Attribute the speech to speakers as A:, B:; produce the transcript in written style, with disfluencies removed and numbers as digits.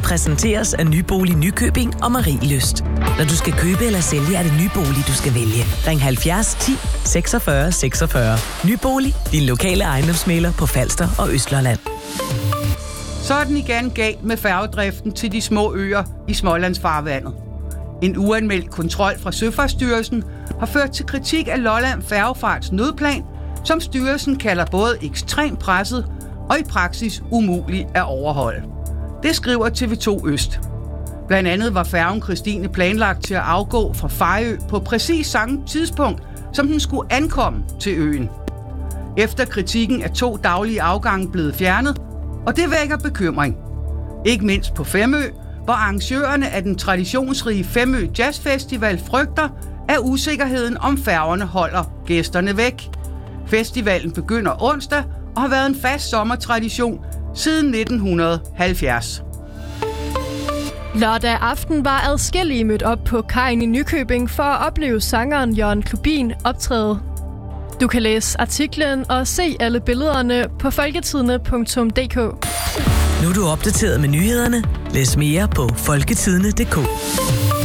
A: præsenteres af Nybolig Nykøbing og Marielyst. Når du skal købe eller sælge, er det Nybolig, du skal vælge. Ring 70 10 46 46. Nybolig, din lokale ejendomsmægler på Falster og Østlolland.
B: Så er den igen galt med færgedriften til de små øer i Smålandsfarvandet. En uanmeldt kontrol fra Søfartsstyrelsen har ført til kritik af Lolland Færgefarts nødplan, som styrelsen kalder både ekstremt presset og i praksis umulig at overholde. Det skriver TV2 Øst. Blandt andet var færgen Christine planlagt til at afgå fra Fejø på præcis samme tidspunkt, som den skulle ankomme til øen. Efter kritikken er 2 daglige afgange blevet fjernet, og det vækker bekymring. Ikke mindst på Femø, hvor arrangørerne af den traditionsrige Femø Jazz Festival frygter, at usikkerheden om færgerne holder gæsterne væk. Festivalen begynder onsdag og har været en fast sommertradition siden 1970.
C: Lørdag aften var adskillige mødt op på kajen i Nykøbing for at opleve sangeren Jørgen Klubin optræde. Du kan læse artiklen og se alle billederne på folketidende.dk.
A: Nu er du opdateret med nyhederne. Læs mere på folketidende.dk.